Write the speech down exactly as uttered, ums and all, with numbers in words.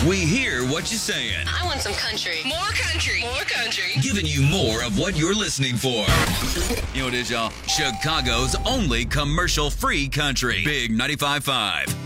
We hear what you're saying. I want some country. More country. More country. Giving you more of what you're listening for. You know what it is, y'all? Chicago's only commercial-free country. Big ninety-five point five.